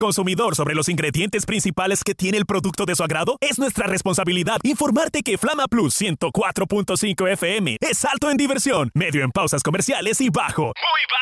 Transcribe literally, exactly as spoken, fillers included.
consumidor sobre los ingredientes principales que tiene el producto de su agrado? Es nuestra responsabilidad informarte que Flama Plus ciento cuatro punto cinco F M es alto en diversión, medio en pausas comerciales y bajo, muy bajo